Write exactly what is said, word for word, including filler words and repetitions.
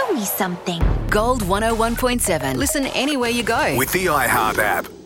Tell me something. Gold one oh one point seven. Listen anywhere you go. With the iHeart app.